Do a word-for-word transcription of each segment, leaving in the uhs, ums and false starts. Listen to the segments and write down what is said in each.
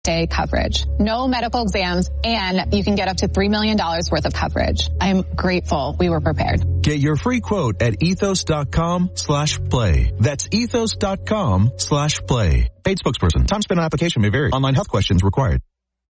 day coverage. No medical exams, and you can get up to three million dollars worth of coverage. I'm grateful we were prepared. Get your free quote at ethos.com slash play. That's ethos.com slash play. Paid spokesperson. Time spent on application may vary. Online health questions required.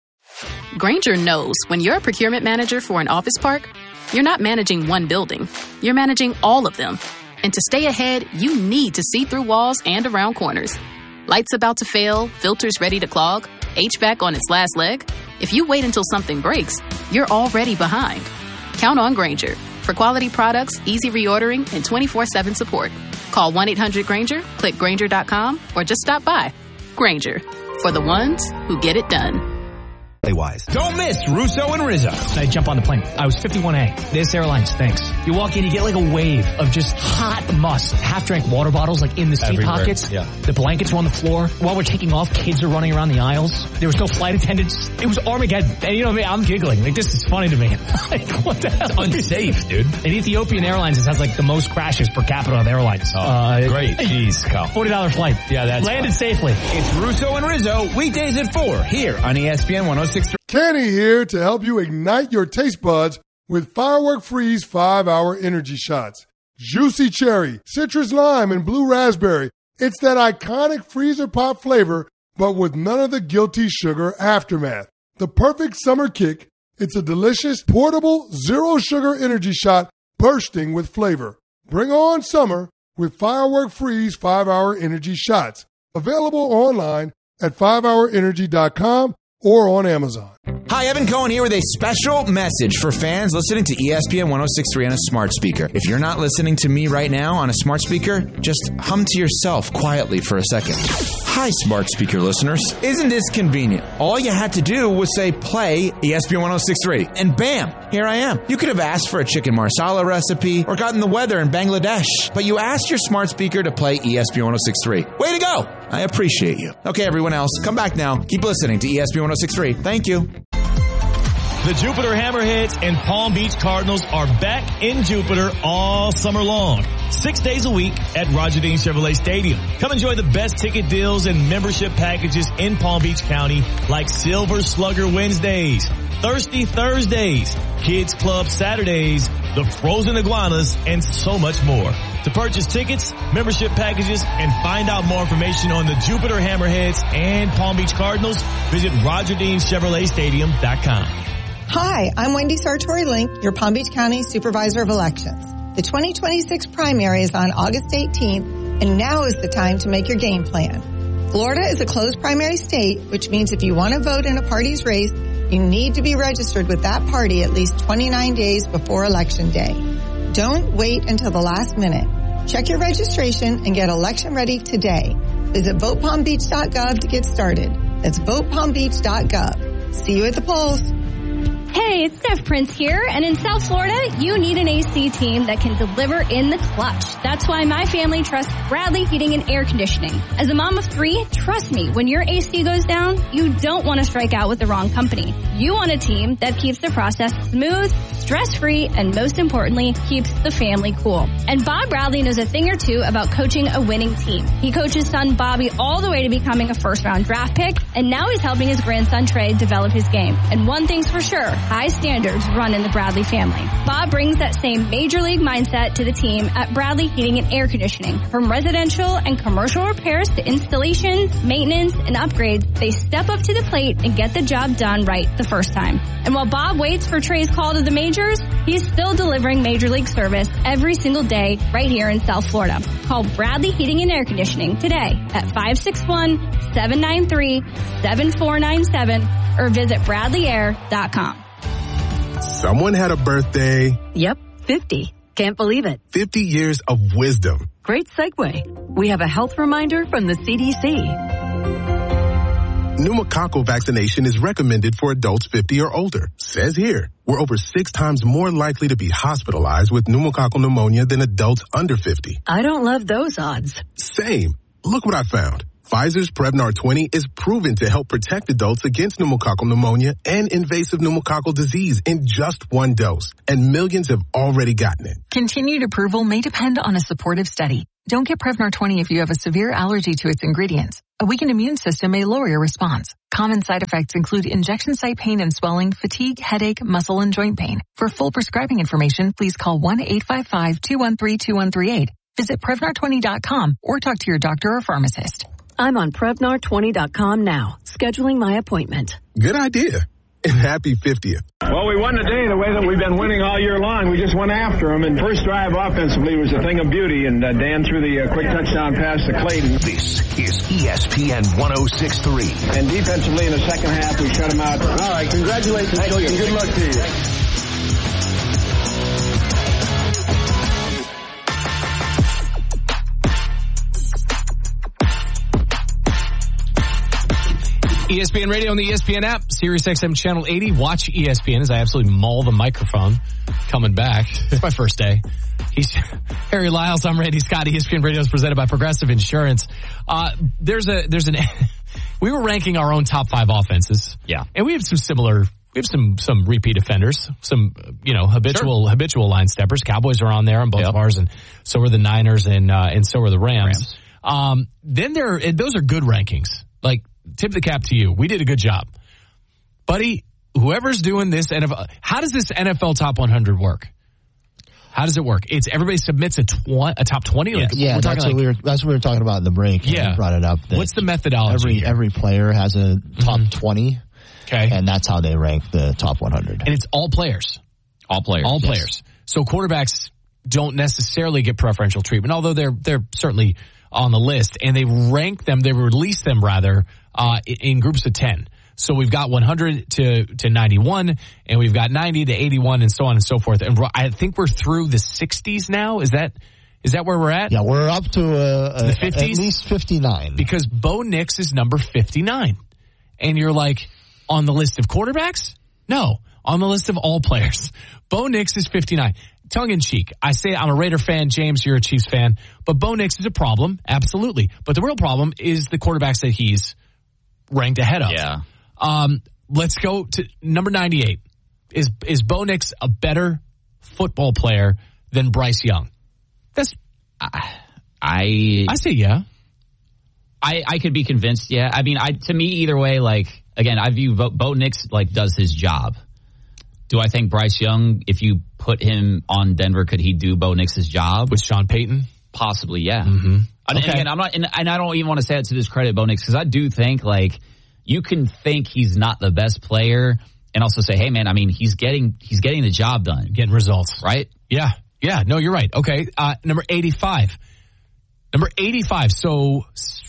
Grainger knows when you're a procurement manager for an office park, you're not managing one building. You're managing all of them. And to stay ahead, you need to see through walls and around corners. Lights about to fail, filters ready to clog, H V A C on its last leg. If you wait until something breaks, you're already behind. Count on Grainger for quality products, easy reordering, and twenty-four seven support. Call one eight hundred Grainger, click Grainger dot com, or just stop by. Grainger, for the ones who get it done. Wise. Don't miss Russo and Rizzo. I jump on the plane. I was fifty-one A. This airlines, thanks. You walk in, you get like a wave of just hot must. Half-drank water bottles like in the seat Everywhere. pockets. Yeah. The blankets are on the floor. While we're taking off, kids are running around the aisles. There was no flight attendants. It was Armageddon. And you know what I mean? I'm giggling. Like, this is funny to me. Like, what the hell? It's unsafe, dude. And Ethiopian Airlines has like the most crashes per capita of airlines. Oh, uh, great. Jeez, Kyle. forty dollars flight. Yeah, that's Landed fun. safely. It's Russo and Rizzo, weekdays at four, here on E S P N one oh six point three. Kenny here to help you ignite your taste buds with Firework Freeze five hour Energy Shots. Juicy cherry, citrus lime, and blue raspberry. It's that iconic freezer pop flavor, but with none of the guilty sugar aftermath. The perfect summer kick. It's a delicious, portable, zero sugar energy shot bursting with flavor. Bring on summer with Firework Freeze five hour Energy Shots. Available online at five hour energy dot com or on Amazon. Hi, Evan Cohen here with a special message for fans listening to E S P N one oh six point three on a smart speaker. If you're not listening to me right now on a smart speaker, just hum to yourself quietly for a second. Hi, smart speaker listeners. Isn't this convenient? All you had to do was say play E S P N one oh six point three, and bam, here I am. You could have asked for a chicken marsala recipe or gotten the weather in Bangladesh, but you asked your smart speaker to play E S P N one oh six point three. Way to go! I appreciate you. Okay, everyone else, come back now. Keep listening to E S P N one oh six point three. Thank you. The Jupiter Hammerheads and Palm Beach Cardinals are back in Jupiter all summer long. Six days a week at Roger Dean Chevrolet Stadium. Come enjoy the best ticket deals and membership packages in Palm Beach County, like Silver Slugger Wednesdays, Thirsty Thursdays, Kids Club Saturdays, the Frozen Iguanas, and so much more. To purchase tickets, membership packages, and find out more information on the Jupiter Hammerheads and Palm Beach Cardinals, visit Roger Dean Chevrolet Stadium dot com. Hi, I'm Wendy Sartori-Link, your Palm Beach County Supervisor of Elections. The twenty twenty-six primary is on August eighteenth, and now is the time to make your game plan. Florida is a closed primary state, which means if you want to vote in a party's race, you need to be registered with that party at least twenty-nine days before Election Day. Don't wait until the last minute. Check your registration and get election ready today. Visit vote palm beach dot gov to get started. That's vote palm beach dot gov. See you at the polls. Hey, it's Steph Prince here, and in South Florida, you need an A C team that can deliver in the clutch. That's why my family trusts Bradley Heating and Air Conditioning. As a mom of three, trust me, when your A C goes down, you don't want to strike out with the wrong company. You want a team that keeps the process smooth, stress-free, and most importantly, keeps the family cool. And Bob Bradley knows a thing or two about coaching a winning team. He coached his son Bobby all the way to becoming a first-round draft pick, and now he's helping his grandson Trey develop his game. And one thing's for sure, high standards run in the Bradley family. Bob brings that same major league mindset to the team at Bradley Heating and Air Conditioning. From residential and commercial repairs to installations, maintenance, and upgrades, they step up to the plate and get the job done right the first time. And while Bob waits for Trey's call to the majors, he's still delivering major league service every single day right here in South Florida. Call Bradley Heating and Air Conditioning today at five six one, seven nine three, seven four nine seven or visit bradley air dot com. Someone had a birthday. Yep, fifty. Can't believe it. fifty years of wisdom. Great segue. We have a health reminder from the C D C. Pneumococcal vaccination is recommended for adults fifty or older. Says here, we're over six times more likely to be hospitalized with pneumococcal pneumonia than adults under fifty. I don't love those odds. Same. Look what I found. Pfizer's Prevnar twenty is proven to help protect adults against pneumococcal pneumonia and invasive pneumococcal disease in just one dose. And millions have already gotten it. Continued approval may depend on a supportive study. Don't get Prevnar twenty if you have a severe allergy to its ingredients. A weakened immune system may lower your response. Common side effects include injection site pain and swelling, fatigue, headache, muscle, and joint pain. For full prescribing information, please call one eight five five, two one three, two one three eight. Visit Prevnar twenty dot com or talk to your doctor or pharmacist. I'm on Prevnar twenty dot com now, scheduling my appointment. Good idea. And happy fiftieth. Well, we won today the way that we've been winning all year long. We just went after them, and first drive offensively was a thing of beauty, and uh, Dan threw the uh, quick touchdown pass to Clayton. This is E S P N one oh six point three. And defensively in the second half, we shut them out. All right, congratulations, Coach, and good luck to you. E S P N Radio on the E S P N app, Sirius X M Channel eighty. Watch E S P N as I absolutely maul the microphone coming back. It's my first day. He's Harry Lyles. I'm Randy Scott. E S P N Radio is presented by Progressive Insurance. Uh, there's a, there's an, we were ranking our own top five offenses. Yeah. And we have some similar, we have some, some repeat offenders, some, you know, habitual, sure. habitual line steppers. Cowboys are on there on both yep. of ours, and so are the Niners, and, uh, and so are the Rams. Rams. Um, then there, those are good rankings. Like, tip the cap to you. We did a good job. Buddy, whoever's doing this N F L, how does this N F L top one hundred work? How does it work? It's everybody submits a tw- a top twenty. Yeah, like, yeah we're that's like, what we were. That's what we were talking about in the break. Yeah, you brought it up. What's the methodology? Every here? every player has a top mm-hmm. twenty. Okay, and that's how they rank the top one hundred. And it's all players. All players. All yes. players. So quarterbacks don't necessarily get preferential treatment, although they're they're certainly on the list, and they rank them. They release them rather uh, in groups of ten. So we've got one hundred to, to ninety-one, and we've got ninety to eighty-one, and so on and so forth. And I think we're through the sixties now. Is that is that where we're at? Yeah, we're up to uh, the fifties? At least fifty-nine. Because Bo Nix is number fifty-nine. And you're like, on the list of quarterbacks? No, on the list of all players. Bo Nix is fifty-nine. Tongue in cheek. I say I'm a Raider fan. James, you're a Chiefs fan. But Bo Nix is a problem, absolutely. But the real problem is the quarterbacks that he's ranked ahead of. Yeah. Um, let's go to number ninety-eight. Is is Bo Nix a better football player than Bryce Young? That's I I, I say yeah. I, I could be convinced. Yeah. I mean, I to me either way. Like again, I view Bo, Bo Nix like does his job. Do I think Bryce Young, if you put him on Denver, could he do Bo Nix's job with Sean Payton? Possibly, yeah. Mm-hmm. And, okay. and I'm not, and, and I don't even want to say it to discredit Bo Nix because I do think like. You can think he's not the best player and also say, hey, man, I mean, he's getting he's getting the job done. Getting results. Right? Yeah. Yeah. No, you're right. Okay. Uh, number eighty-five. Number eighty-five. So,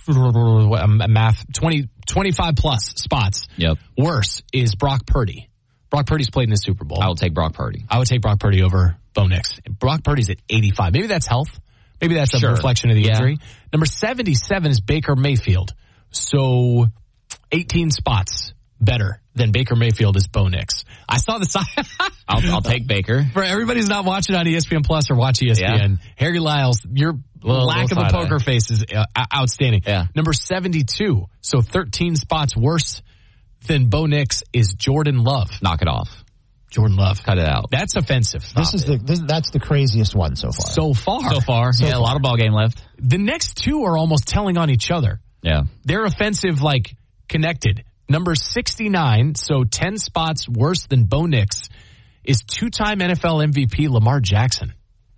math, twenty, twenty-five plus spots. Yep. Worse is Brock Purdy. Brock Purdy's played in the Super Bowl. I will take Brock Purdy. I would take Brock Purdy over Bo Nix. Brock Purdy's at eighty-five. Maybe that's health. Maybe that's a sure. reflection of the yeah. injury. Number seventy-seven is Baker Mayfield. So, eighteen spots better than Baker Mayfield is Bo Nix. I saw the sign. I'll, I'll take Baker. For everybody who's not watching on E S P N Plus or watch E S P N, yeah. Harry Lyles, your little, lack little of a poker eye. face is uh, outstanding. Yeah. Number seventy-two, so thirteen spots worse than Bo Nix is Jordan Love. Knock it off. Jordan Love. Cut it out. That's offensive. This is the this, that's the craziest one so far. So far. So far. So yeah, far. A lot of ball game left. The next two are almost telling on each other. Yeah. They're offensive, like, connected. Number sixty-nine, so ten spots worse than Bo Nix, is two-time N F L M V P Lamar Jackson.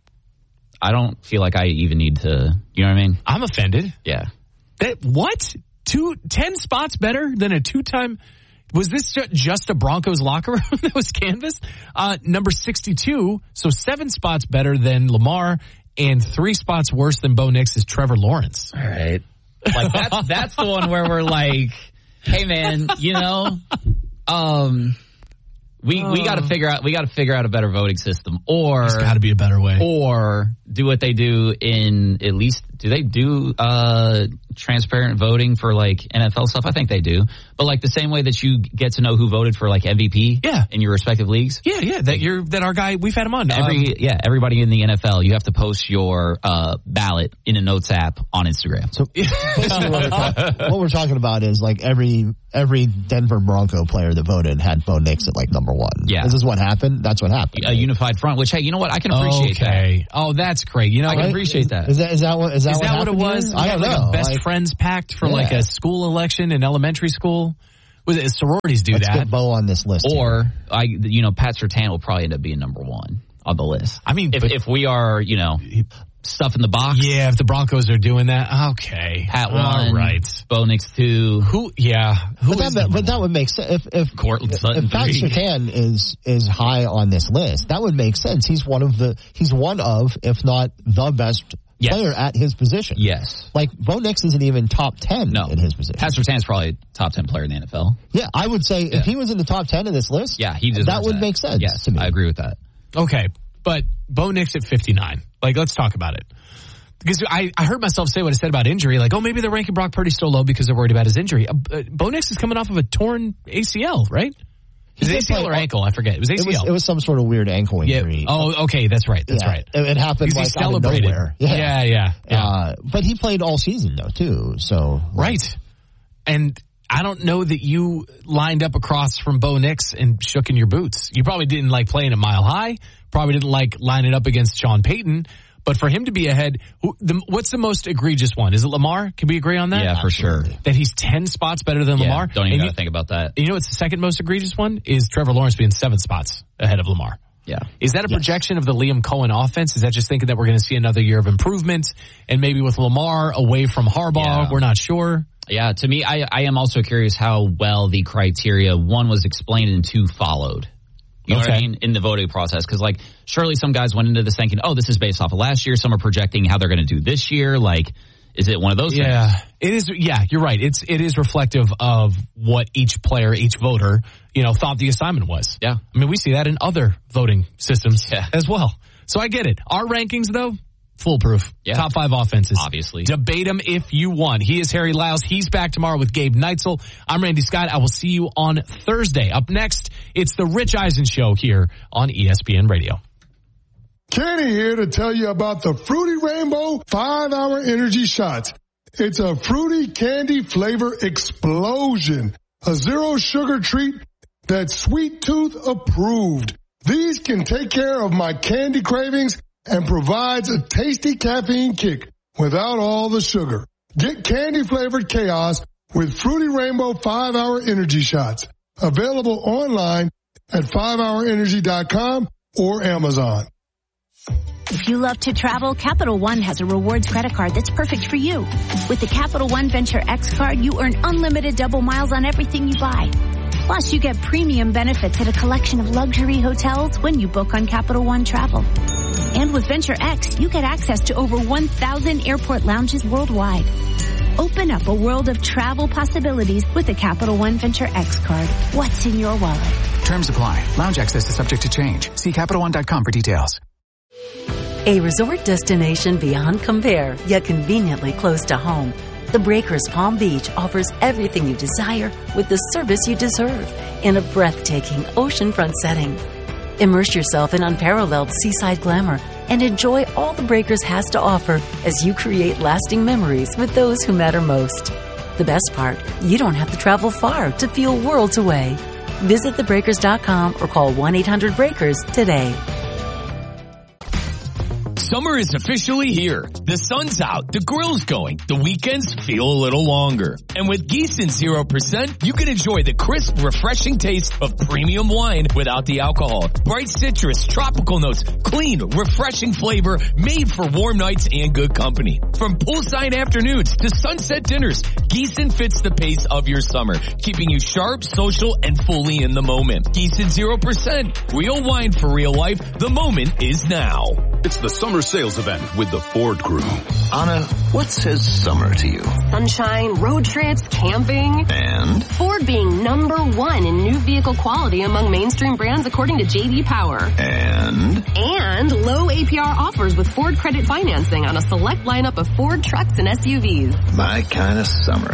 I don't feel like I even need to, you know what I mean? I'm offended. Yeah. That, what? Two, ten spots better than a two-time... Was this just a Broncos locker room that was canvassed? Uh, number sixty-two, so seven spots better than Lamar, and three spots worse than Bo Nix is Trevor Lawrence. All right. Like, that's, that's the one where we're like... Hey man, you know, um, we we got to figure out we got to figure out a better voting system, or there's got to be a better way, or do what they do in at least do they do uh, transparent voting for like N F L stuff? I think they do, but like the same way that you get to know who voted for like M V P, yeah. in your respective leagues, yeah, yeah, that you're that our guy we've had him on every um, yeah everybody in the N F L you have to post your uh, ballot in a notes app on Instagram. So basically what, we're talk- what we're talking about is like every every Denver Bronco player that voted had Bo Nix at like number one. Yeah, this is what happened. That's what happened. A right? unified front. Which hey, you know what? I can appreciate okay. that. Oh, that's that's great. You know, I can appreciate that. Is that is that what is that, Is what, that what it was? Here? I don't like know. A best like, friends pact for yeah. like a school election in elementary school. Was it sororities do Let's that? Get Bo on this list. Or here. I, you know, Pat Surtain will probably end up being number one on the list. I mean, if if we are, you know, stuff in the box. Yeah, if the Broncos are doing that, okay. Pat one, all right. Bo Nix two. Who? Yeah, who but, that, but that would make sense if if, Courtland if, Sutton if Pat three. Surtain is is high on this list. That would make sense. He's one of the he's one of, if not the best yes. player at his position. Yes, like Bo Nix isn't even top ten no. in his position. Pat Surtain's probably a top ten player in the N F L. Yeah, I would say yeah. if he was in the top ten in this list, yeah, he that would that. make sense. Yes, to me. I agree with that. Okay, but Bo Nix at fifty-nine. Like, let's talk about it. Because I, I heard myself say what I said about injury, like, oh, maybe they're ranking Brock Purdy so low because they're worried about his injury. Uh, uh, Bo Nix is coming off of a torn A C L, right? Is it A C L or ankle? I forget. It was A C L. It was, it was some sort of weird ankle injury. Yeah. Oh, okay, that's right. That's yeah. right. It, it happened like he out of celebrated. nowhere. Yeah, yeah, yeah. yeah. Uh, but he played all season though too. So right, and I don't know that you lined up across from Bo Nix and shook in your boots. You probably didn't like playing at Mile High. Probably didn't like lining up against Sean Payton. But for him to be ahead, who, the, what's the most egregious one? Is it Lamar? Can we agree on that? Yeah, for sure. That he's ten spots better than yeah, Lamar? Don't even and gotta you, think about that. You know what's the second most egregious one? Is Trevor Lawrence being seven spots ahead of Lamar. Yeah. Is that a yes. projection of the Liam Cohen offense? Is that just thinking that we're going to see another year of improvement? And maybe with Lamar away from Harbaugh, yeah. we're not sure. Yeah, to me, I, I am also curious how well the criteria, one, was explained and two, followed. You know okay. what I mean? In the voting process. Because, like, surely some guys went into this thinking, oh, this is based off of last year. Some are projecting how they're going to do this year. Like, is it one of those yeah, things? It is. Yeah, you're right. It's it is reflective of what each player, each voter, you know, thought the assignment was. Yeah. I mean, we see that in other voting systems yeah. as well. So I get it. Our rankings, though, foolproof. Yeah. Top five offenses. Obviously. Debate them if you want. He is Harry Lyles. He's back tomorrow with Gabe Neitzel. I'm Randy Scott. I will see you on Thursday. Up next, it's the Rich Eisen Show here on E S P N Radio. Kenny here to tell you about the Fruity Rainbow five hour Energy Shots. It's a fruity candy flavor explosion. A zero sugar treat that's Sweet Tooth approved. These can take care of my candy cravings and provides a tasty caffeine kick without all the sugar. Get candy-flavored chaos with Fruity Rainbow five hour Energy Shots. Available online at five hour energy dot com or Amazon. If you love to travel, Capital One has a rewards credit card that's perfect for you. With the Capital One Venture X card, you earn unlimited double miles on everything you buy. Plus, you get premium benefits at a collection of luxury hotels when you book on Capital One Travel. And with Venture X, you get access to over one thousand airport lounges worldwide. Open up a world of travel possibilities with the Capital One Venture X card. What's in your wallet? Terms apply. Lounge access is subject to change. See Capital One dot com for details. A resort destination beyond compare, yet conveniently close to home. The Breakers Palm Beach offers everything you desire with the service you deserve in a breathtaking oceanfront setting. Immerse yourself in unparalleled seaside glamour and enjoy all the Breakers has to offer as you create lasting memories with those who matter most. The best part, you don't have to travel far to feel worlds away. Visit the breakers dot com or call one eight hundred breakers today. Summer is officially here. The sun's out, the grill's going, the weekends feel a little longer. And with Gießen zero percent, you can enjoy the crisp, refreshing taste of premium wine without the alcohol. Bright citrus, tropical notes, clean, refreshing flavor made for warm nights and good company. From poolside afternoons to sunset dinners, Gießen fits the pace of your summer, keeping you sharp, social, and fully in the moment. Gießen zero percent, real wine for real life. The moment is now. It's the summer sales event with the Ford Crew. Anna, what says summer to you? Sunshine, road trips, camping. And? Ford being number one in new vehicle quality among mainstream brands according to J D Power. And? And low A P R offers with Ford credit financing on a select lineup of Ford trucks and S U Vs. My kind of summer.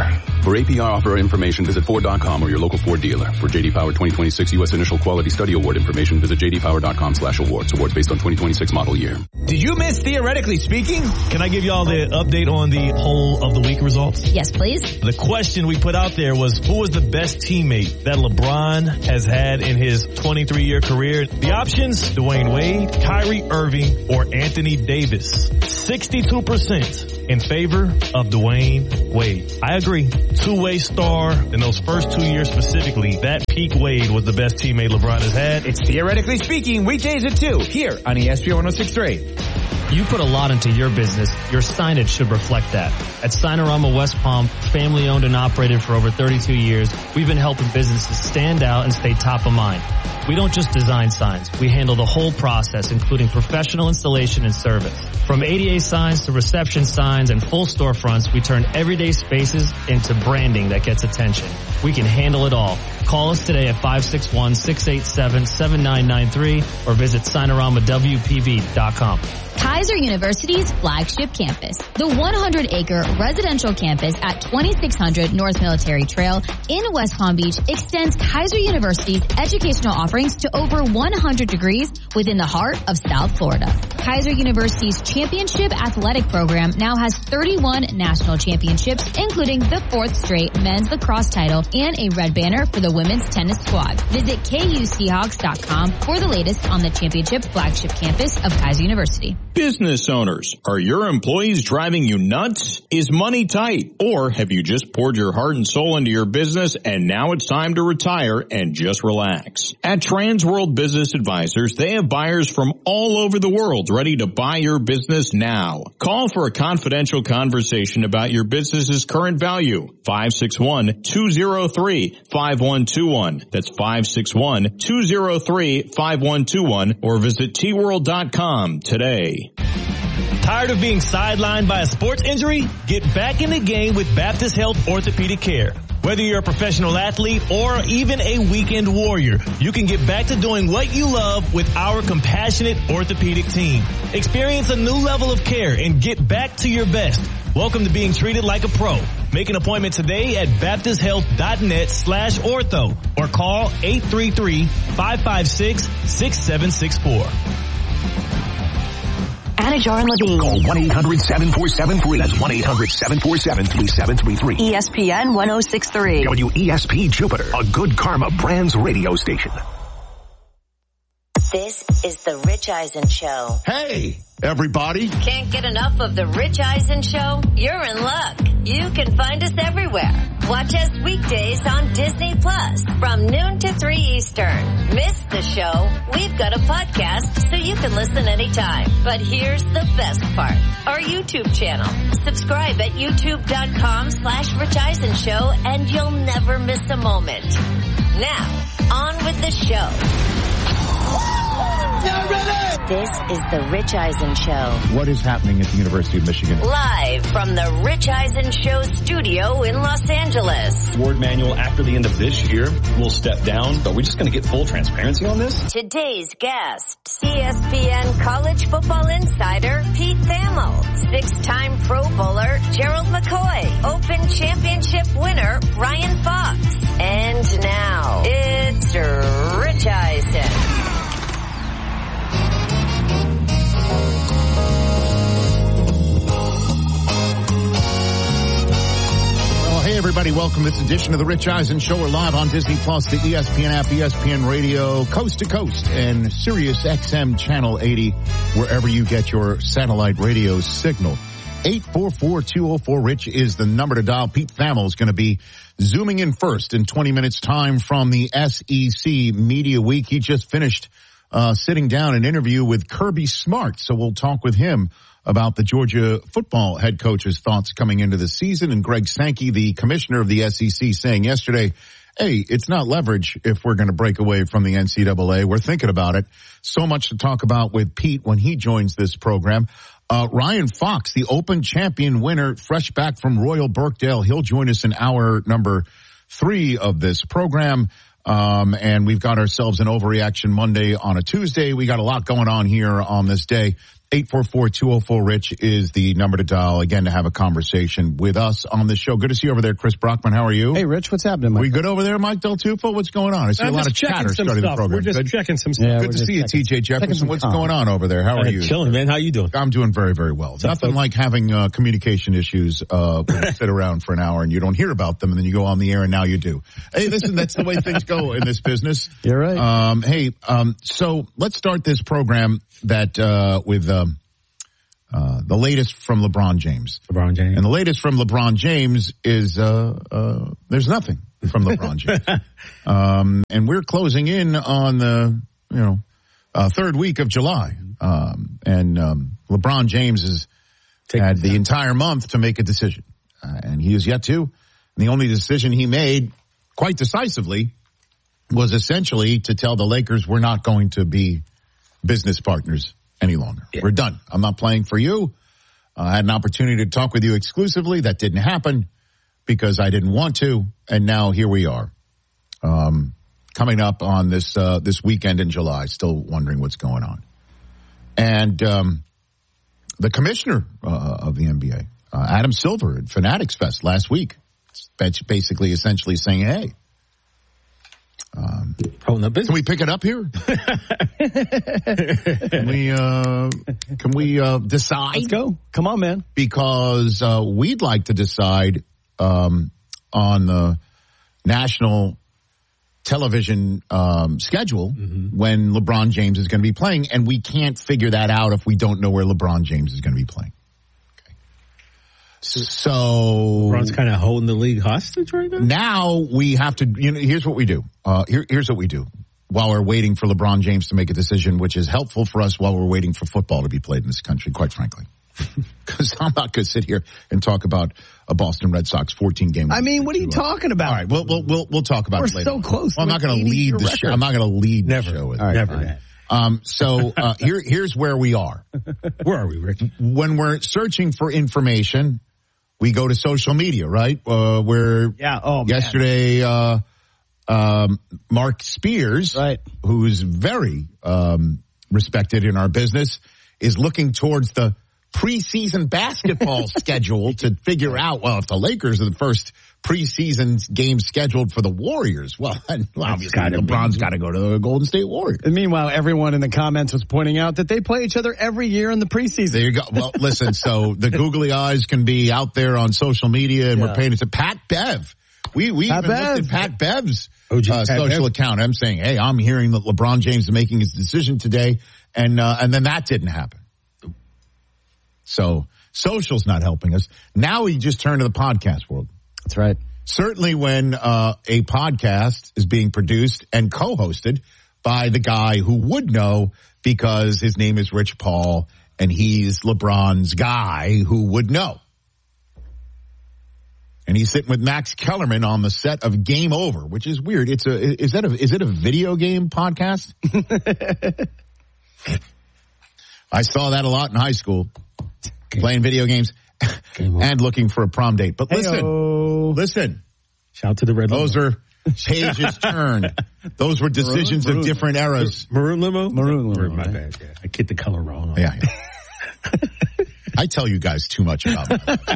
For A P R offer information, visit Ford dot com or your local Ford dealer. For J D Power twenty twenty-six U S Initial Quality Study Award information, visit J D Power dot com slash awards. Awards based on twenty twenty-six model year. Did you miss Theoretically Speaking? Can I give y'all the update on the poll of the week results? Yes, please. The question we put out there was, who was the best teammate that LeBron has had in his twenty-three year career? The options, Dwayne Wade, Kyrie Irving, or Anthony Davis. sixty-two percent in favor of Dwayne Wade. I agree. Two-way star in those first two years specifically. That peak Wade was the best teammate LeBron has had. It's Theoretically Speaking, weekdays at two, here on E S P N one oh six point three. You put a lot into your business. Your signage should reflect that. At Signorama West Palm, family owned and operated for over thirty-two years, we've been helping businesses stand out and stay top of mind. We don't just design signs. We handle the whole process, including professional installation and service. From A D A signs to reception signs and full storefronts, we turn everyday spaces into branding that gets attention. We can handle it all. Call us today at five six one, six eight seven, seven nine nine three or visit Signorama W P B dot com. Kaiser University's flagship campus, the one hundred acre residential campus at twenty-six hundred North Military Trail in West Palm Beach, extends Kaiser University's educational offerings to over one hundred degrees within the heart of South Florida. Kaiser University's championship athletic program now has thirty-one national championships, including the fourth straight men's lacrosse title and a red banner for the women's tennis squad. Visit K U Seahawks dot com for the latest on the championship flagship campus of Kaiser University. Business owners, are your employees driving you nuts? Is money tight? Or have you just poured your heart and soul into your business and now it's time to retire and just relax? At Transworld Business Advisors, they have buyers from all over the world ready to buy your business now. Call for a confidential conversation about your business's current value. five six one, two zero three, five one two one. That's five six one, two zero three, five one two one or visit T world dot com today. Tired of being sidelined by a sports injury? Get back in the game with Baptist Health Orthopedic Care. Whether you're a professional athlete or even a weekend warrior, you can get back to doing what you love with our compassionate orthopedic team. Experience a new level of care and get back to your best. Welcome to being treated like a pro. Make an appointment today at baptist health dot net slash ortho or call eight three three, five five six, six seven six four. Anajar and Levine. Call one eight hundred seven four seven three. That's one eight hundred seven four seven three seven three three. E S P N one oh six point three. W E S P Jupiter, a Good Karma Brands radio station. This is the Rich Eisen Show. Hey, everybody. Can't get enough of the Rich Eisen Show? You're in luck. You can find us everywhere. Watch us weekdays on Disney Plus from noon to three Eastern. Miss the show? We've got a podcast so you can listen anytime. But here's the best part. Our YouTube channel. Subscribe at youtube.com slash Rich Eisen Show and you'll never miss a moment. Now, on with the show. Get ready! This is the Rich Eisen Show. What is happening at the University of Michigan? Live from the Rich Eisen Show studio in Los Angeles. Ward Manuel, after the end of this year, will step down. Are we just going to get full transparency on this? Today's guest, E S P N college football insider Pete Thamel, six-time Pro Bowler Gerald McCoy, Open Championship winner Ryan Fox. And now, it's Rich Eisen. Hey, everybody. Welcome to this edition of the Rich Eisen Show. We're live on Disney Plus, the E S P N app, E S P N Radio, coast to coast, and Sirius X M Channel eighty, wherever you get your satellite radio signal. eight four four, two oh four, RICH is the number to dial. Pete Thamel is going to be zooming in first in twenty minutes time from the S E C Media Week. He just finished uh sitting down an interview with Kirby Smart, so we'll talk with him about the Georgia football head coach's thoughts coming into the season. And Greg Sankey, the commissioner of the S E C, saying yesterday, hey, it's not leverage if we're going to break away from the N C double A. We're thinking about it. So much to talk about with Pete when he joins this program. Uh, Ryan Fox, the Open champion winner, fresh back from Royal Birkdale. He'll join us in hour number three of this program. Um, and we've got ourselves an Overreaction Monday on a Tuesday. We got a lot going on here on this day. eight four four, two oh four, RICH is the number to dial, again, to have a conversation with us on the show. Good to see you over there, Chris Brockman. How are you? Hey, Rich, what's happening, Mike? We good over there, Mike Del Tufo? What's going on? I see I'm a lot of just checking chatter some starting the stuff. program. We're just good. checking some stuff. Yeah, Good good to to see you, checking- T J Jefferson. checking What's some going on over there? How are Uh, you? chilling, man. How you doing? I'm doing very, very well. It's nothing like having uh, communication issues uh, when you sit around for an hour and you don't hear about them, and then you go on the air and now you do. Hey, listen, that's the way things go in this business. You're right. Um, hey, um, so let's start this program that uh, with um, uh, the latest from LeBron James. LeBron James. And the latest from LeBron James is uh, uh, there's nothing from LeBron James. um, and we're closing in on the, you know, uh, third week of July. Um, and um, LeBron James has Take had the entire month to make a decision. Uh, and he is yet to. And the only decision he made, quite decisively, was essentially to tell the Lakers we're not going to be business partners any longer. Yeah. We're done. I'm not playing for you. Uh, I had an opportunity to talk with you exclusively. That didn't happen because I didn't want to. And now here we are. Um, coming up on this, uh, this weekend in July, still wondering what's going on. And, um, the commissioner, uh, of the N B A, uh, Adam Silver at Fanatics Fest last week, basically essentially saying, hey, um, can we pick it up here? can we, uh, can we, uh, decide? Let's go. Come on, man. Because, uh, we'd like to decide, um, on the national television, um, schedule mm-hmm. when LeBron James is going to be playing. And we can't figure that out if we don't know where LeBron James is going to be playing. So LeBron's kind of holding the league hostage right now. Now we have to, you know, here's what we do. Uh, here, here's what we do while we're waiting for LeBron James to make a decision, which is helpful for us while we're waiting for football to be played in this country, quite frankly. Because I'm not going to sit here and talk about a Boston Red Sox fourteen game. I mean, what are you talking about? All right, we'll we'll we'll, we'll talk about we're it later. so close. Well, I'm not going to lead the show. I'm not going to lead never, the show. With all right, it. never that. Um, so uh, here here's where we are. Where are we, Rick? When we're searching for information, we go to social media, right? Uh, where yeah, oh, yesterday, uh, um, Mark Spears, right. who's very um, respected in our business, is looking towards the preseason basketball schedule to figure out, well, if the Lakers are the first preseason game scheduled for the Warriors, well, then, well obviously LeBron's got to go to the Golden State Warriors. And meanwhile, everyone in the comments was pointing out that they play each other every year in the preseason. There you go. Well, listen, so the googly eyes can be out there on social media, and yeah. we're paying it to Pat Bev. We we Pat even Bev. looked at Pat Bev's oh, geez, uh, Pat social Bev. account. I'm saying, hey, I'm hearing that LeBron James is making his decision today, and uh, and then that didn't happen. So social's not helping us. Now we just turn to the podcast world. That's right. Certainly when uh, a podcast is being produced and co-hosted by the guy who would know because his name is Rich Paul and he's LeBron's guy who would know. And he's sitting with Max Kellerman on the set of Game Over, which is weird. It's a is that a is it a video game podcast? I saw that a lot in high school. Playing video games and looking for a prom date. But listen, Hey-o. listen. Shout to the red Those limo. are pages turned. Those were decisions maroon, of maroon. different eras. Maroon limo? Maroon limo. My right? bad. Yeah. I get the color wrong. Yeah. yeah. I tell you guys too much about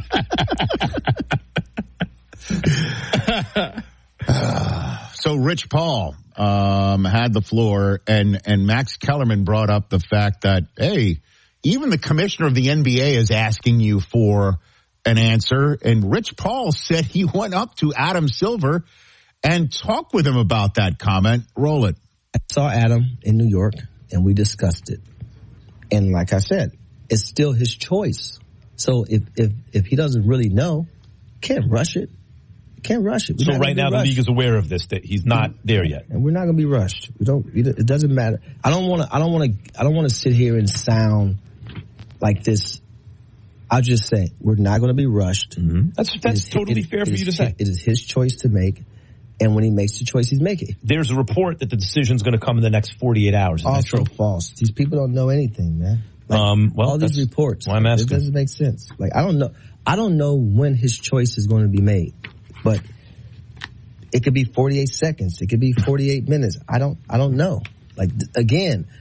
that. uh, so Rich Paul um, had the floor, and, and Max Kellerman brought up the fact that, hey, even the commissioner of the N B A is asking you for an answer. And Rich Paul said he went up to Adam Silver and talked with him about that comment. Roll it. I saw Adam in New York, and we discussed it. And like I said, it's still his choice. So if if, if he doesn't really know, can't rush it. Can't rush it. We're so right now rushed. the league is aware of this, that he's not there yet. And we're not going to be rushed. We don't. It doesn't matter. I don't want to. I don't want to. I don't want to sit here and sound like this. I'll just say we're not going to be rushed. Mm-hmm. That's that's is, totally it, fair it for is, you to say. It is his choice to make, and when he makes the choice, he's making it. There's a report that the decision's going to come in the next forty-eight hours. Is also that true? false. These people don't know anything, man. Like, um, well, all these reports. Why I'm asking. It doesn't make sense. Like I don't know. I don't know when his choice is going to be made, but it could be forty-eight seconds. It could be forty-eight minutes. I don't. I don't know. Like again.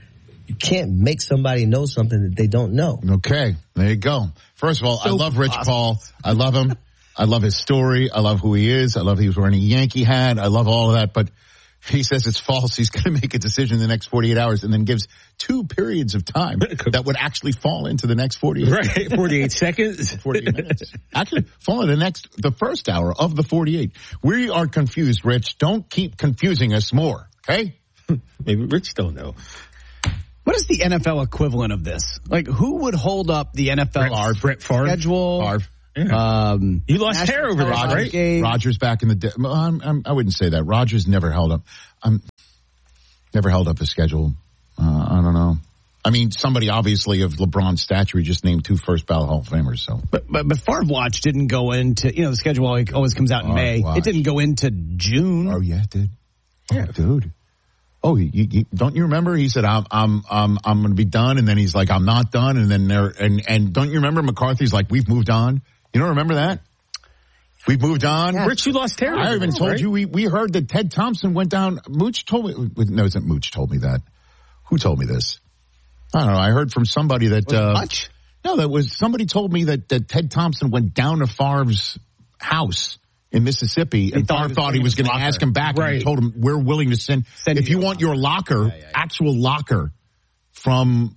You can't make somebody know something that they don't know. Okay, there you go. First of all, so I love Rich awesome. Paul. I love him. I love his story. I love who he is. I love he was wearing a Yankee hat. I love all of that. But he says it's false. He's going to make a decision in the next forty-eight hours and then gives two periods of time that would actually fall into the next forty-eight. Right, forty-eight seconds. forty-eight minutes. Actually, fall into the next, the first hour of the forty-eight. We are confused, Rich. Don't keep confusing us more, okay? Maybe Rich don't know. What is the N F L equivalent of this? Like, who would hold up the N F L Brett, Brett Favre. schedule? Favre. Yeah. Um, you lost hair over there, right? Game. Rodgers back in the day. I'm, I'm, I wouldn't say that. Rodgers never held up. Um, never held up a schedule. Uh, I don't know. I mean, somebody obviously of LeBron's stature, he just named two first ballot Hall of Famers. So, but but, but Favre Watch didn't go into, you know, the schedule always comes out in Favre May. Watch. It didn't go into June. Oh yeah, it did. Yeah, oh, dude. Oh, you, you, don't you remember? He said, "I'm, I'm, I'm, I'm going to be done," and then he's like, "I'm not done," and then there, and and don't you remember McCarthy's like, "We've moved on." You don't remember that? We've moved on. Yeah. Rich, you lost hair. I even told right? you we we heard that Ted Thompson went down. Mooch told me. No, isn't Mooch told me that? Who told me this? I don't know. I heard from somebody that. Uh, much? No, that was somebody told me that, that Ted Thompson went down to Favre's house in Mississippi, and Favre thought he was going to ask him back. Right. And he told him, "We're willing to send, send if you want your locker, yeah, yeah, yeah. actual locker from."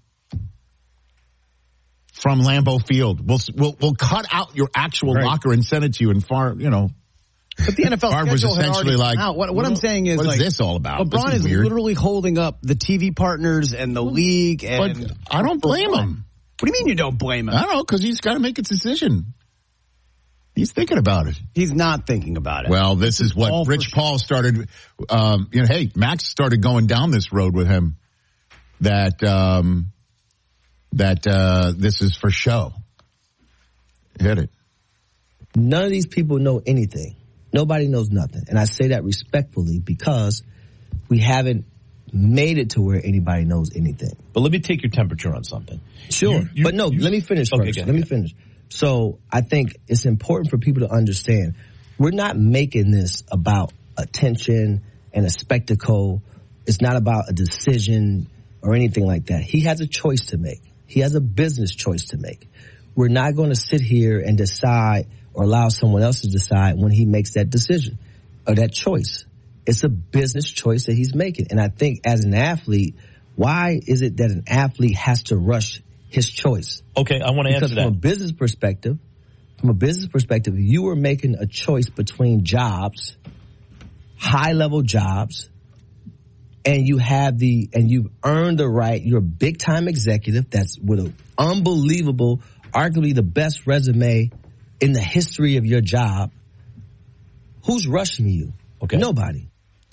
From Lambeau Field, we'll we'll we'll cut out your actual right. locker and send it to you. And Favre, you know, but the N F L Favre was essentially like, out. What, what I'm saying is, what like, is this all about? LeBron is, is literally holding up the T V partners and the league. And but I don't blame him. What do you mean you don't blame him? I don't know, because he's got to make a decision. He's thinking about it. He's not thinking about it. Well, this, this is, is what Rich sure. Paul started. Um, you know, hey, Max started going down this road with him. That um, that uh, this is for show. Hit it. None of these people know anything. Nobody knows nothing. And I say that respectfully because we haven't made it to where anybody knows anything. But let me take your temperature on something. Sure. You, you, but no, you, let me finish okay, first. Let me finish. So I think it's important for people to understand we're not making this about attention and a spectacle. It's not about a decision or anything like that. He has a choice to make. He has a business choice to make. We're not going to sit here and decide or allow someone else to decide when he makes that decision or that choice. It's a business choice that he's making. And I think as an athlete, why is it that an athlete has to rush his choice? Okay, I want to answer that. Because from a business perspective, from a business perspective, you were making a choice between jobs, high-level jobs, and you have the, and you've earned the right, you're a big-time executive that's with an unbelievable, arguably the best resume in the history of your job. Who's rushing you? Okay. Nobody.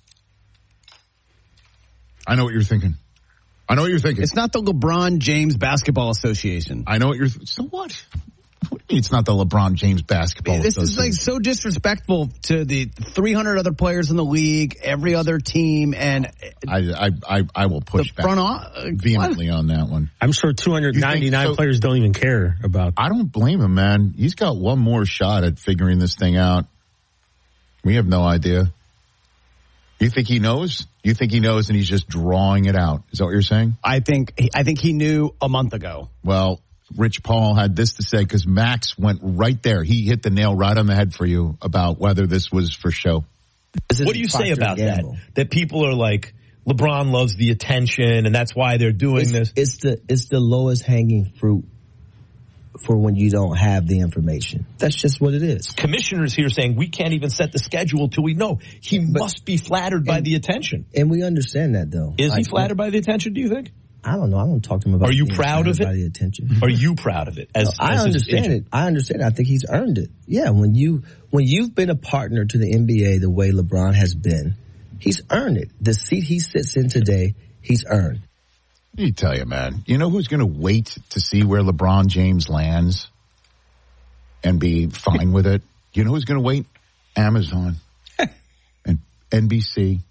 I know what you're thinking. I know what you're thinking. It's not the LeBron James Basketball Association. I know what you're th- so what? What do you mean it's not the LeBron James Basketball this Association? This is like so disrespectful to the three hundred other players in the league, every other team, and I I I, I will push back uh, vehemently what? on that one. I'm sure two hundred ninety-nine so, players don't even care about. I don't blame him, man. He's got one more shot at figuring this thing out. We have no idea. You think he knows? You think he knows and he's just drawing it out? Is that what you're saying? I think I think he knew a month ago. Well, Rich Paul had this to say because Max went right there. He hit the nail right on the head for you about whether this was for show. What do you say about that? That people are like, LeBron loves the attention and that's why they're doing it's, this. It's the it's the lowest hanging fruit for when you don't have the information. That's just what it is. Commissioners here saying we can't even set the schedule till we know. He but, must be flattered by and, the attention. And we understand that, though. Is like, he flattered by the attention, do you think? I don't know. I don't talk to him about. Are you proud of it? By the attention. Are you proud of it? As, no, I as understand it. I understand it. I think he's earned it. Yeah, when you when you've been a partner to the N B A the way LeBron has been, he's earned it. The seat he sits in today, he's earned. Let me tell you, man. You know who's going to wait to see where LeBron James lands and be fine with it? You know who's going to wait? Amazon and N B C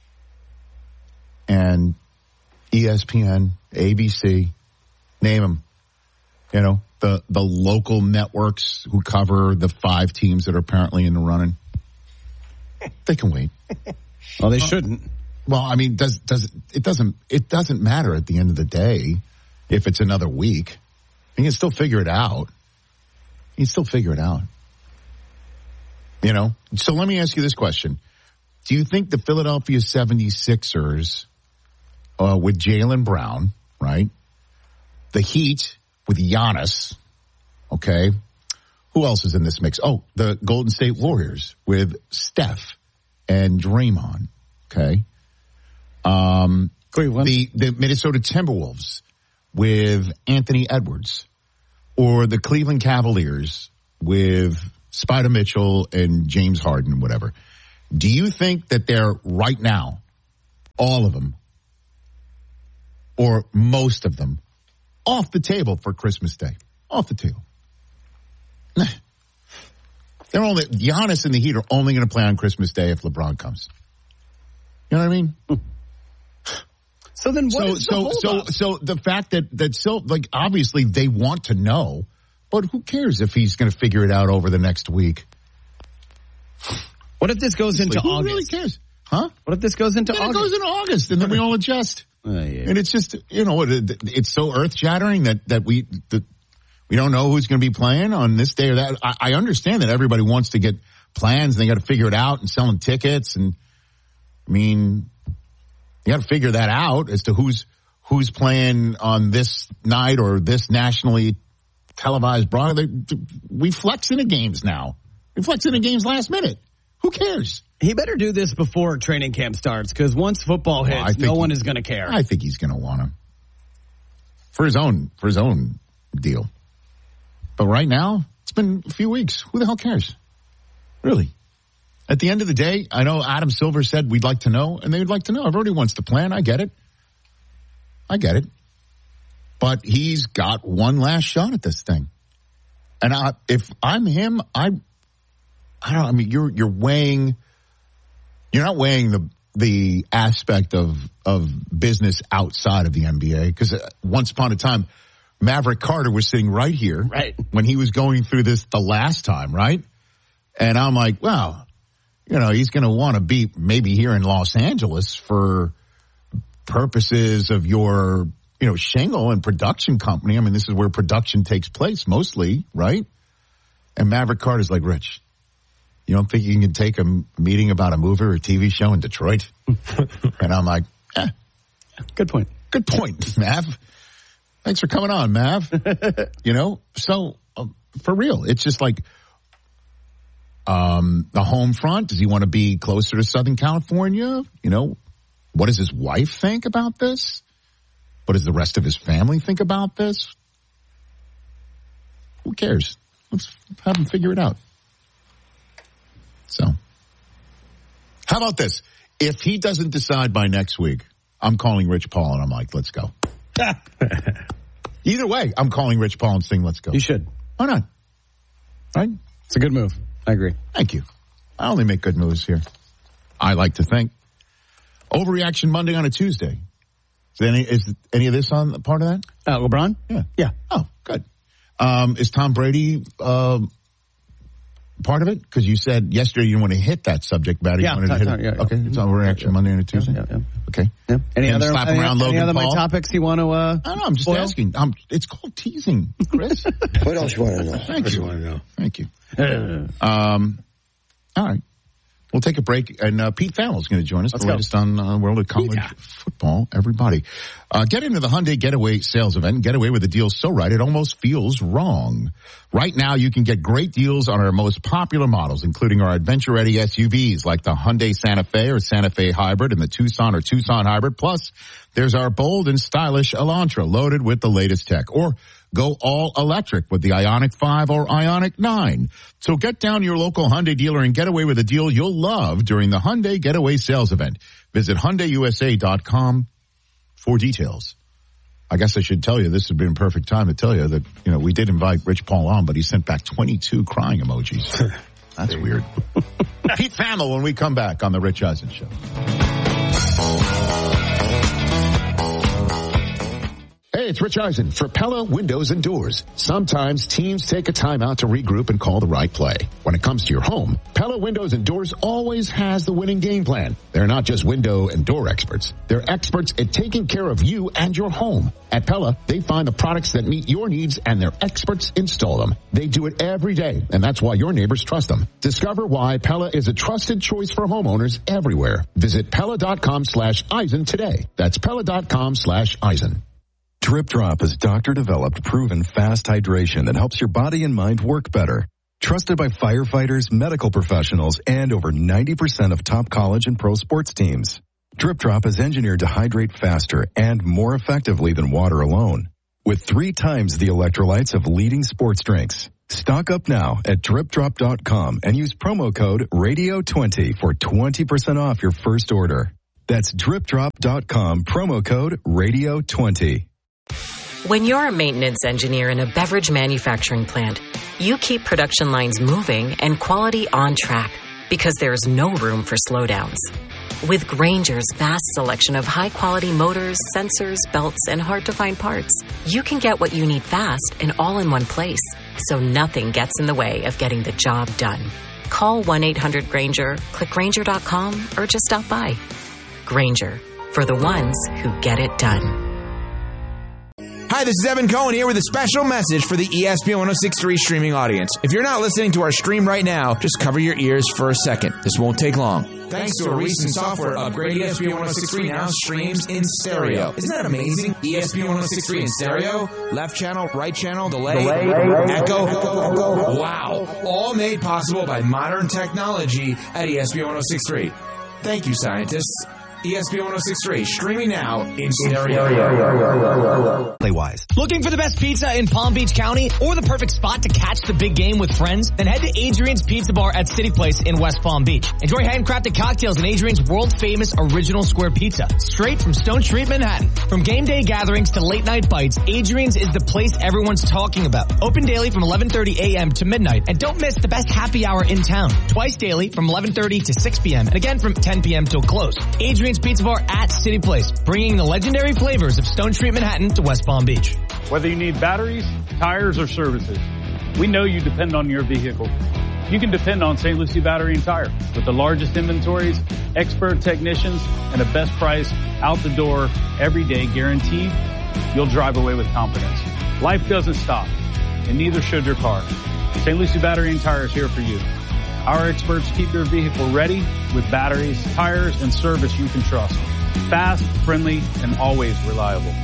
and E S P N, A B C, name them. You know, the, the local networks who cover the five teams that are apparently in the running. They can wait. Well, they shouldn't. Well, I mean, does does it doesn't it doesn't matter at the end of the day if it's another week. You can still figure it out. You can still figure it out. You know? So let me ask you this question. Do you think the Philadelphia seventy-sixers uh, with Jaylen Brown, right? The Heat with Giannis, okay? Who else is in this mix? Oh, the Golden State Warriors with Steph and Draymond, okay? Um, the, the Minnesota Timberwolves with Anthony Edwards, or the Cleveland Cavaliers with Spider Mitchell and James Harden, whatever. Do you think that they're right now, all of them, or most of them, off the table for Christmas Day? Off the table. They're only, Giannis and the Heat are only going to play on Christmas Day if LeBron comes. You know what I mean? So then what so, is the so, hold so, up? so the fact that, that so, like, obviously they want to know, but who cares if he's going to figure it out over the next week? What if this goes into Who August? really cares? Huh? What if this goes into then August? It goes into August, and then we all adjust. Uh, yeah. And it's just, you know, it, it's so earth-shattering that, that we that we don't know who's going to be playing on this day or that. I, I understand that everybody wants to get plans, and they got to figure it out, and selling tickets, and I mean, you got to figure that out as to who's who's playing on this night or this nationally televised broadcast. We flex into games now. We flex into games last minute. Who cares? He better do this before training camp starts, because once football hits, well, no he, one is going to care. I think he's going to want him for his own for his own deal. But right now, it's been a few weeks. Who the hell cares? Really? At the end of the day, I know Adam Silver said we'd like to know, and they'd like to know. Everybody wants to plan. I get it. I get it. But he's got one last shot at this thing. And I, if I'm him, I, I don't. I mean, you're you're weighing. You're not weighing the the aspect of of business outside of the N B A, because once upon a time, Maverick Carter was sitting right here, right, when he was going through this the last time, right? And I'm like, well, you know, he's going to want to be maybe here in Los Angeles for purposes of your, you know, shingle and production company. I mean, this is where production takes place mostly, right? And Maverick Carter's like, Rich, you don't think you can take a meeting about a movie or a T V show in Detroit? And I'm like, eh. Good point. Good point, Mav. Thanks for coming on, Mav. You know, so uh, for real, it's just like um, the home front. Does he want to be closer to Southern California? You know, what does his wife think about this? What does the rest of his family think about this? Who cares? Let's have him figure it out. So, how about this? If he doesn't decide by next week, I'm calling Rich Paul and I'm like, let's go. Either way, I'm calling Rich Paul and saying, let's go. You should. Why not? Right? It's a good move. I agree. Thank you. I only make good moves here. I like to think. Overreaction Monday on a Tuesday. Is any, is any of this on part of that? Uh, LeBron? Yeah. Yeah. Oh, good. Um, is Tom Brady uh, part of it? Because you said yesterday you didn't want to hit that subject matter. You yeah, wanted to hit yeah, it. Yeah, yeah. Okay. It's Overreaction yeah, yeah. Monday on a Tuesday? Yeah, yeah, yeah. Okay. Yeah. Any and other, slap any, around any Logan other Paul? my topics you want to uh, I don't know. I'm just spoil? asking. I'm, it's called teasing, Chris. What else you want to know? Thank what you. you want to know? Thank you. Uh, Um, all right. We'll take a break, and uh, Pete Fallon's going to join us. Let's the go. latest on uh, World of College Pete. Football. Everybody. Uh, get into the Hyundai Getaway sales event and get away with a deal so right it almost feels wrong. Right now, you can get great deals on our most popular models, including our adventure-ready S U Vs like the Hyundai Santa Fe or Santa Fe Hybrid and the Tucson or Tucson Hybrid. Plus, there's our bold and stylish Elantra loaded with the latest tech. Or go all electric with the Ioniq five or Ioniq nine. So get down to your local Hyundai dealer and get away with a deal you'll love during the Hyundai Getaway sales event. Visit Hyundai U S A dot com for details. I guess I should tell you, this has been a perfect time to tell you that, you know, we did invite Rich Paul on, but he sent back twenty-two crying emojis. That's weird. Pete Thamel when we come back on the Rich Eisen Show. Hey, it's Rich Eisen for Pella Windows and Doors. Sometimes teams take a timeout to regroup and call the right play. When it comes to your home, Pella Windows and Doors always has the winning game plan. They're not just window and door experts. They're experts at taking care of you and your home. At Pella, they find the products that meet your needs and their experts install them. They do it every day, and that's why your neighbors trust them. Discover why Pella is a trusted choice for homeowners everywhere. Visit Pella.com slash Eisen today. That's Pella.com slash Eisen. Drip Drop is doctor-developed, proven fast hydration that helps your body and mind work better. Trusted by firefighters, medical professionals, and over ninety percent of top college and pro sports teams. Drip Drop is engineered to hydrate faster and more effectively than water alone, with three times the electrolytes of leading sports drinks. Stock up now at drip drop dot com and use promo code radio twenty for twenty percent off your first order. That's drip drop dot com, promo code radio twenty. When you're a maintenance engineer in a beverage manufacturing plant, you keep production lines moving and quality on track because there's no room for slowdowns. With Grainger's vast selection of high-quality motors, sensors, belts, and hard-to-find parts, you can get what you need fast and all in one place, so nothing gets in the way of getting the job done. Call one eight hundred Grainger, click Grainger dot com, or just stop by. Grainger, for the ones who get it done. Hi, this is Evan Cohen here with a special message for the E S P N one oh six point three streaming audience. If you're not listening to our stream right now, just cover your ears for a second. This won't take long. Thanks to a recent software upgrade, E S P N one oh six point three now streams in stereo. Isn't that amazing? E S P N one oh six point three in stereo, left channel, right channel, delay, delay echo, echo, echo. Wow. All made possible by modern technology at E S P N one oh six point three. Thank you, scientists. E S P N one oh six point three, streaming now in stereo. Play-wise. Looking for the best pizza in Palm Beach County or the perfect spot to catch the big game with friends? Then head to Adrian's Pizza Bar at City Place in West Palm Beach. Enjoy handcrafted cocktails and Adrian's world-famous original square pizza, straight from Stone Street, Manhattan. From game day gatherings to late-night bites, Adrian's is the place everyone's talking about. Open daily from eleven thirty a.m. to midnight. And don't miss the best happy hour in town. Twice daily from eleven thirty to six p.m. and again from ten p.m. till close. Adrian's Pizza Bar at City Place, bringing the legendary flavors of Stone Street, Manhattan to West Palm Beach. Whether you need batteries, tires, or services, we know you depend on your vehicle. You can depend on Saint Lucie Battery and Tire with the largest inventories, expert technicians, and a best price out the door every day guaranteed. You'll drive away with confidence. Life doesn't stop, and neither should your car. Saint Lucie Battery and Tire is here for you. Our experts keep your vehicle ready with batteries, tires, and service you can trust. Fast, friendly, and always reliable.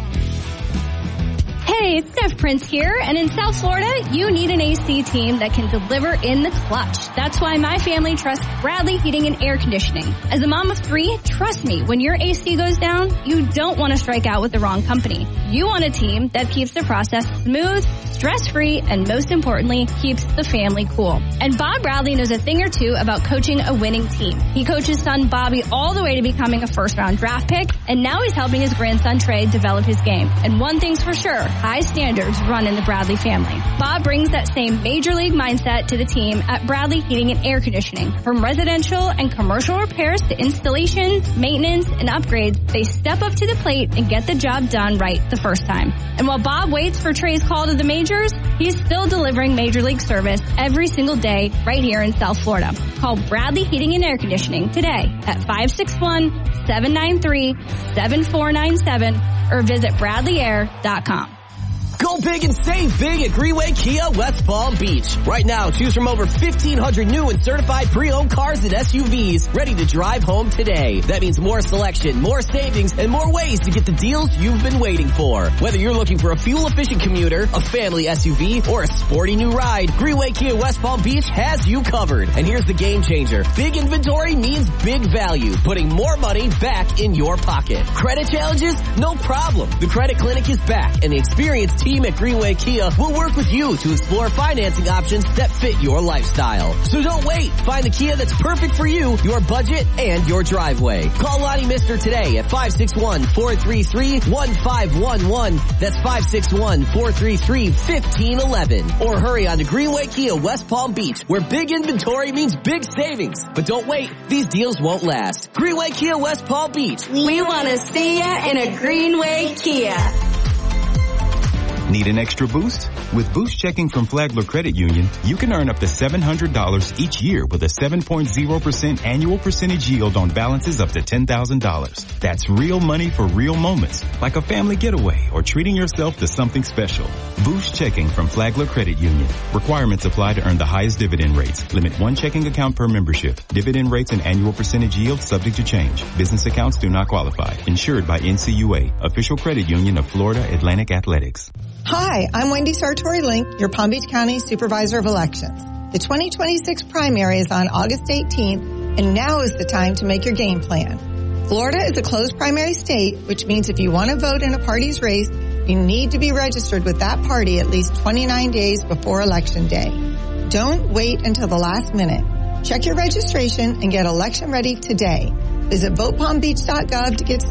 Hey, it's Steph Prince here, and in South Florida, you need an A C team that can deliver in the clutch. That's why my family trusts Bradley Heating and Air Conditioning. As a mom of three, trust me, when your A C goes down, you don't want to strike out with the wrong company. You want a team that keeps the process smooth, stress-free, and most importantly, keeps the family cool. And Bob Bradley knows a thing or two about coaching a winning team. He coached his son Bobby all the way to becoming a first-round draft pick, and now he's helping his grandson Trey develop his game. And one thing's for sure, high standards run in the Bradley family. Bob brings that same major league mindset to the team at Bradley Heating and Air Conditioning. From residential and commercial repairs to installations, maintenance, and upgrades, they step up to the plate and get the job done right the first time. And while Bob waits for Trey's call to the majors, he's still delivering major league service every single day right here in South Florida. Call Bradley Heating and Air Conditioning today at five six one, seven nine three, seven four nine seven or visit bradley air dot com. Go big and save big at Greenway Kia West Palm Beach. Right now, choose from over fifteen hundred new and certified pre-owned cars and S U Vs ready to drive home today. That means more selection, more savings, and more ways to get the deals you've been waiting for. Whether you're looking for a fuel-efficient commuter, a family S U V, or a sporty new ride, Greenway Kia West Palm Beach has you covered. And here's the game changer. Big inventory means big value, putting more money back in your pocket. Credit challenges? No problem. The Credit Clinic is back, and the experienced team at Greenway Kia will work with you to explore financing options that fit your lifestyle. So don't wait. Find the Kia that's perfect for you, your budget, and your driveway. Call Lonnie Mister today at five six one, four three three, one five one one. That's five six one, four three three, one five one one. Or hurry on to Greenway Kia West Palm Beach, where big inventory means big savings. But don't wait. These deals won't last. Greenway Kia West Palm Beach. We want to see ya in a Greenway Kia. Need an extra boost? With Boost Checking from Flagler Credit Union, you can earn up to seven hundred dollars each year with a seven point zero percent annual percentage yield on balances up to ten thousand dollars. That's real money for real moments, like a family getaway or treating yourself to something special. Boost Checking from Flagler Credit Union. Requirements apply to earn the highest dividend rates. Limit one checking account per membership. Dividend rates and annual percentage yield subject to change. Business accounts do not qualify. Insured by N C U A, official credit union of Florida Atlantic Athletics. Hi, I'm Wendy Sartori-Link, your Palm Beach County Supervisor of Elections. The twenty twenty-six primary is on August eighteenth, and now is the time to make your game plan. Florida is a closed primary state, which means if you want to vote in a party's race, you need to be registered with that party at least twenty-nine days before Election Day. Don't wait until the last minute. Check your registration and get election ready today. Visit vote palm beach dot gov to get